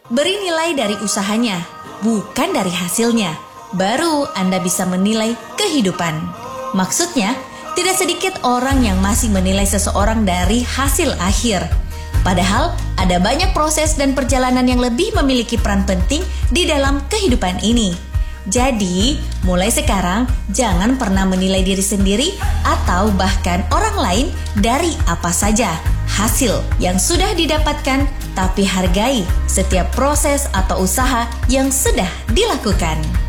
Beri nilai dari usahanya, bukan dari hasilnya. Baru Anda bisa menilai kehidupan. Maksudnya, tidak sedikit orang yang masih menilai seseorang dari hasil akhir. Padahal, ada banyak proses dan perjalanan yang lebih memiliki peran penting di dalam kehidupan ini. Jadi, mulai sekarang, jangan pernah menilai diri sendiri atau bahkan orang lain dari apa saja hasil yang sudah didapatkan, tapi hargai setiap proses atau usaha yang sudah dilakukan.